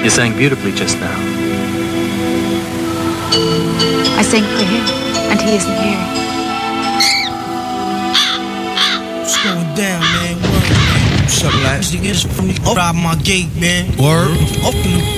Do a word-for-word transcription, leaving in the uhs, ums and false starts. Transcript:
You sang beautifully just now. I sang for him, and he isn't here. What's going down, man? Word, man. What's up, lads? This from the up my gate, man. Word. Open the